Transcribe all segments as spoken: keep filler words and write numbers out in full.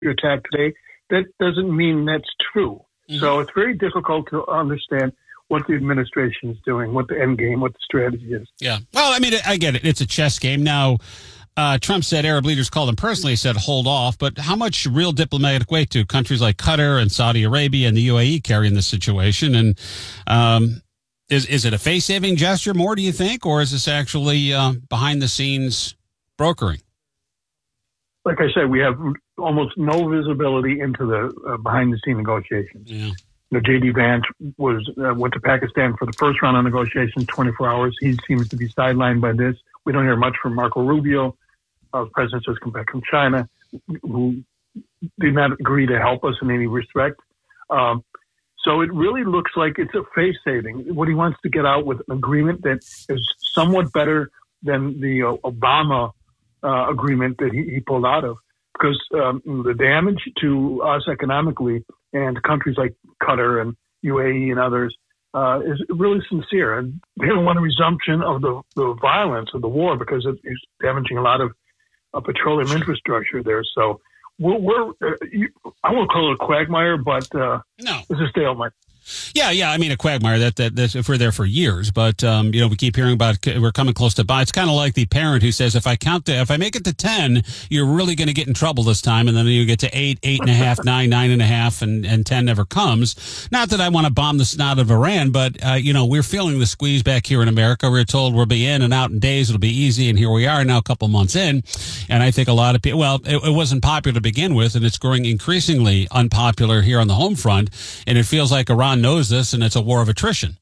attack today, that doesn't mean that's true. Mm-hmm. So it's very difficult to understand what the administration is doing, what the end game, what the strategy is. Yeah. Well, I mean, I get it. It's a chess game. Now, uh, Trump said Arab leaders called him personally, said hold off. But how much real diplomatic weight do countries like Qatar and Saudi Arabia and the U A E carry in this situation? And um, is, is it a face-saving gesture more, do you think? Or is this actually uh, behind-the-scenes brokering? Like I said, we have almost no visibility into the uh, behind-the-scene negotiations. Yeah. You know, J D Vance was uh, went to Pakistan for the first round of negotiations, twenty-four hours. He seems to be sidelined by this. We don't hear much from Marco Rubio. Uh, the president just come back from China, who did not agree to help us in any respect. Um, so it really looks like it's a face-saving. What he wants to get out with an agreement that is somewhat better than the uh, Obama uh, agreement that he, he pulled out of. Because um, the damage to us economically and countries like Qatar and U A E and others uh, is really sincere. And they don't want a resumption of the, the violence of the war because it is damaging a lot of uh, petroleum infrastructure there. So we're, we're uh, you, I won't call it a quagmire, but uh, no. It's a stalemate. Yeah, yeah. I mean, a quagmire that that that's, if we're there for years, but um, you know, we keep hearing about we're coming close to buy. It's kind of like the parent who says, "If I count to, if I make it to ten, you're really going to get in trouble this time," and then you get to eight, eight and a half, nine, nine and a half, and and ten never comes. Not that I want to bomb the snot of Iran, but uh, you know, we're feeling the squeeze back here in America. We're told we'll be in and out in days. It'll be easy, and here we are now, a couple months in, and I think a lot of people. Well, it, it wasn't popular to begin with, and it's growing increasingly unpopular here on the home front, and it feels like Iran knows this, and it's a war of attrition.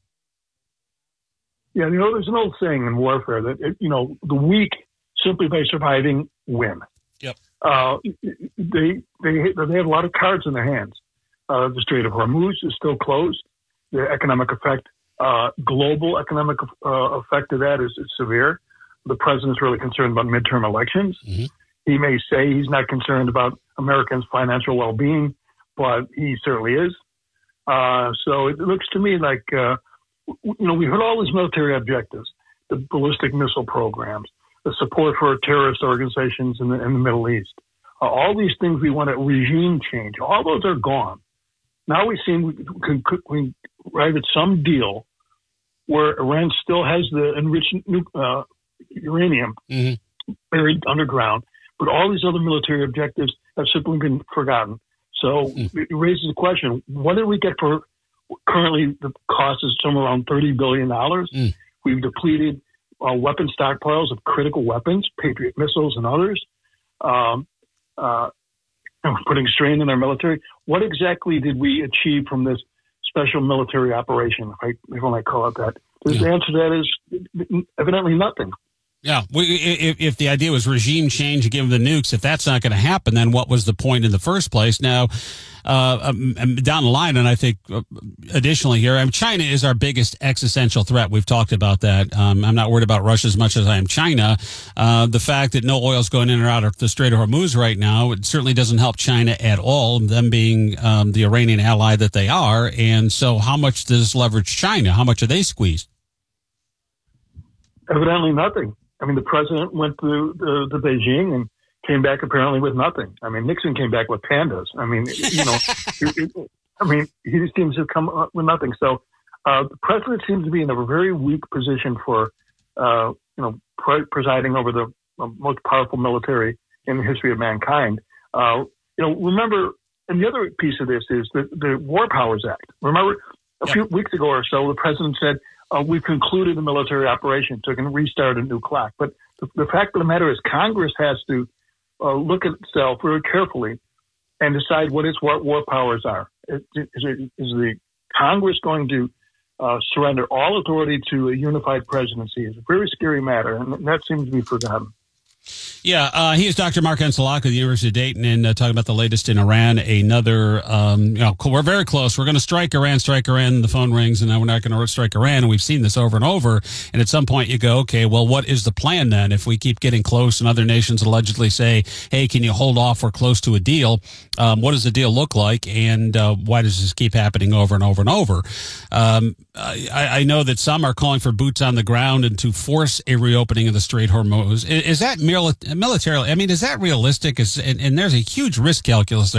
Yeah, you know, there's an old saying in warfare that, you know, the weak, simply by surviving, win. Yep. Uh, they, they, they have a lot of cards in their hands. Uh, the Strait of Hormuz is still closed. The economic effect, uh, global economic uh, effect of that is, is severe. The president's really concerned about midterm elections. Mm-hmm. He may say he's not concerned about Americans' financial well-being, but he certainly is. Uh, so it looks to me like, uh, you know, we heard all these military objectives, the ballistic missile programs, the support for terrorist organizations in the, in the Middle East. Uh, all these things we want a regime change. All those are gone. Now we seem we can, we arrive at some deal where Iran still has the enriched uh, uranium mm-hmm. buried underground, but all these other military objectives have simply been forgotten. So mm. it raises the question, what did we get for currently the cost is somewhere around thirty billion dollars. Mm. We've depleted uh, weapon stockpiles of critical weapons, Patriot missiles and others, um, uh, and we're putting strain on our military. What exactly did we achieve from this special military operation, if I, if I might call it that? The yeah. answer to that is evidently nothing. Yeah, we, if, if the idea was regime change and give them the nukes, if that's not going to happen, then what was the point in the first place? Now, uh, um, down the line, and I think uh, additionally here, I mean, China is our biggest existential threat. We've talked about that. Um, I'm not worried about Russia as much as I am China. Uh, the fact that no oil is going in or out of the Strait of Hormuz right now, it certainly doesn't help China at all, them being um, the Iranian ally that they are. And so how much does this leverage China? How much are they squeezed? Evidently nothing. I mean, the president went to, to, to Beijing and came back apparently with nothing. I mean, Nixon came back with pandas. I mean, you know, it, it, I mean, he just seems to come up with nothing. So uh, the president seems to be in a very weak position for, uh, you know, pre- presiding over the uh, most powerful military in the history of mankind. Uh, you know, remember, and the other piece of this is the, the War Powers Act. Remember, a yep. few weeks ago or so, the president said, Uh, we've concluded the military operation, so it can restart a new clock. But the, the fact of the matter is Congress has to uh, look at itself very carefully and decide what its war, war powers are. Is, is, it, is the Congress going to uh, surrender all authority to a unified presidency? It's a very scary matter, and that seems to be forgotten. Yeah, uh, he is Doctor Mark Encelak of the University of Dayton, and uh, talking about the latest in Iran. Another, um, you know, we're very close. We're going to strike Iran, strike Iran. The phone rings, and now we're not going to strike Iran. And we've seen this over and over. And at some point, you go, okay, well, what is the plan then? If we keep getting close, and other nations allegedly say, "Hey, can you hold off? We're close to a deal." Um, what does the deal look like, and uh, why does this keep happening over and over and over? Um, I, I know that some are calling for boots on the ground and to force a reopening of the Strait of Hormuz. Is, is that merely militarily, I mean, is that realistic? Is and, and there's a huge risk calculus there.